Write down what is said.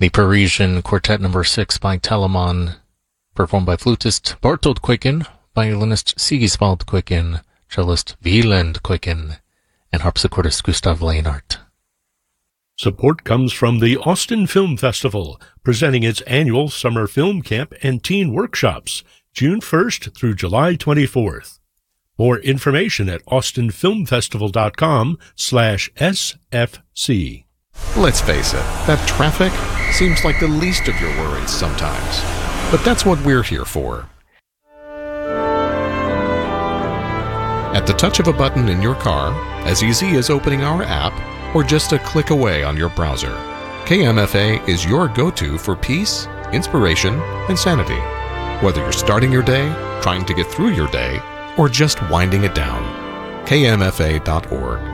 The Parisian Quartet No. 6 by Telemann, performed by flutist Bartold Quicken, violinist Sigiswald Quicken, cellist Wieland Quicken, and harpsichordist Gustav Lehnart. Support comes from the Austin Film Festival, presenting its annual summer film camp and teen workshops, June 1st through July 24th. More information at austinfilmfestival.com/SFC. Let's face it, that traffic seems like the least of your worries sometimes. But that's what we're here for. At the touch of a button in your car, as easy as opening our app, or just a click away on your browser, KMFA is your go-to for peace, inspiration, and sanity. Whether you're starting your day, trying to get through your day, or just winding it down. KMFA.org.